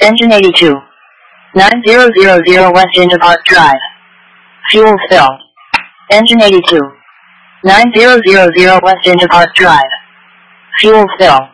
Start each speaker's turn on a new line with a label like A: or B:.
A: Engine 82. 9000 West into Park Drive. Fuel fill. Engine 82. 9000 West into Park Drive. Fuel fill.